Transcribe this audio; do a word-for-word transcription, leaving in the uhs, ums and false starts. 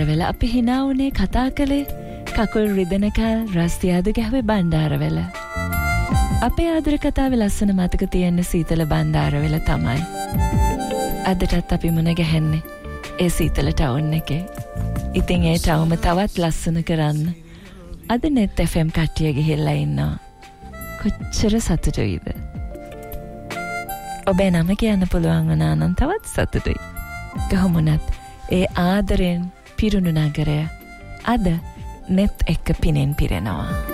බණ්ඩාරවැල අපි hina උනේ කතා කළේ කකුල් රිදෙනකල් රස්තියාදු ගැහුවේ බණ්ඩාරවැල. අපේ ආදර කතාවේ ලස්සන මතක තියෙන සීතල බණ්ඩාරවැල තමයි. අදටත් අපි මුණ ගැහෙන්නේ ඒ සීතල ටවුන් එකේ. ඉතින් ඒ ටවුම තවත් ලස්සන කරන්න අද net F M කට්ටිය ගිහිල්ලා ඉන්නවා. කොච්චර සතුටුයිද? ඔබේ නම කියන්න පුළුවන් වුණා නම් තවත් සතුටුයි. කොහොමුණත් ඒ ආදරෙන් පිරුණු නගරය අද net එක්ක පිනෙන් පිරෙනවා.